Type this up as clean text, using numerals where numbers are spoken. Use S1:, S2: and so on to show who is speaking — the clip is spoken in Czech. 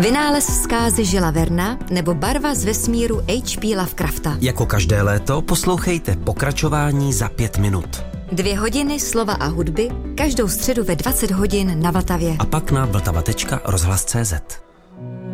S1: Vynález zkázy Žila Verna nebo barva z vesmíru H.P. Lovecrafta.
S2: Jako každé léto poslouchejte pokračování za 5 minut.
S1: 2 hodiny slova a hudby každou středu ve 20 hodin na Vltavě.
S2: A pak na vltava.rozhlas.cz.